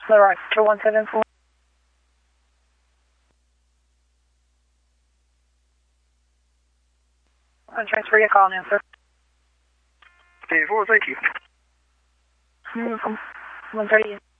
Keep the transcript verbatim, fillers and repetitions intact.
The right to one seven four. I'll transfer your call now, sir. ten four, thank you. You're welcome. one thirty.